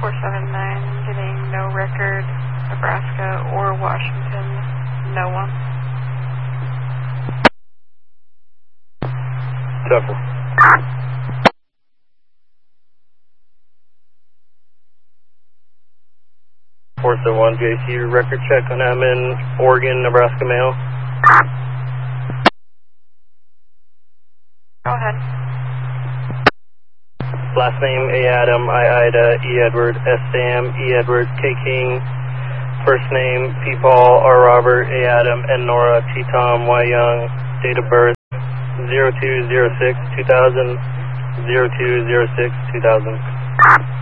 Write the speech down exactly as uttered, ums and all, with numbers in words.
four seven nine, getting no record, Nebraska or Washington, no one. Tucker. four seven one, J C, record check on I'm in Oregon, Nebraska mail. Go ahead. Last name, A Adam, I Ida, E Edward, S Sam, E Edward, K King. First name, P Paul, R Robert, A Adam, N Nora, T Tom, Y Young. Date of birth, zero two zero six two thousand, zero two zero six two thousand.